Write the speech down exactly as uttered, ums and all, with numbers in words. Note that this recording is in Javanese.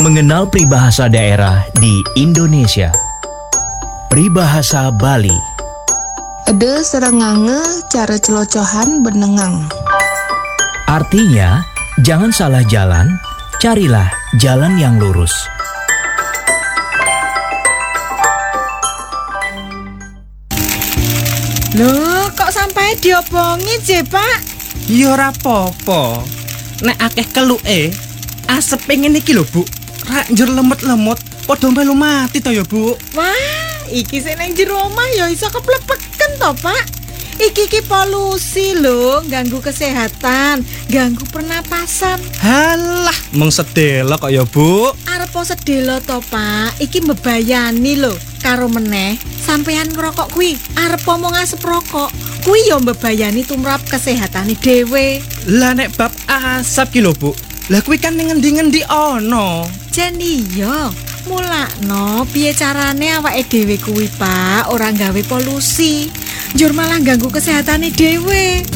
Mengenal peribahasa daerah di Indonesia. Peribahasa Bali. Ede serengange cara celocohan benengang. Artinya, jangan salah jalan, carilah jalan yang lurus. Loh, kok sampai diobongi, Je, Pak? Ya ora apa-apa. Nek akeh keluke, asep pengen iki lho, Bu. Rak njur lemut-lemut, padha melu mati to ya, Bu. Wah, iki sing nang jero omah ya iso keplepeken to, Pak. Iki ki polusi lho, ganggu kesehatan, ganggu pernapasan. Halah, mung sedelo kok ya, Bu. Arep sedelo to, Pak. Iki mbebayani lho. Karo meneh, sampean ngerokok kuwi arep omong asep rokok. Kuwi ya mbebayani tumrap kesehatane dhewe. Lah nek bab asap ki lho, Bu. Lah kuwi kan ning ngendi-ngendi ana. Jan iya, mulakno piye carane awake dhewe kuwi, Pak, ora gawe polusi. Njur malah ganggu kesehatane dhewe.